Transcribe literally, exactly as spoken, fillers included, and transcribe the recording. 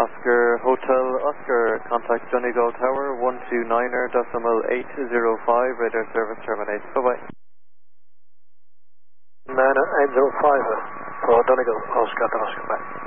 Oscar Hotel Oscar, contact Donegal Tower, one two niner decimal eight zero five, radar service terminates. Bye-bye. nine eight zero five for Donegal Oscar, Oscar, bye.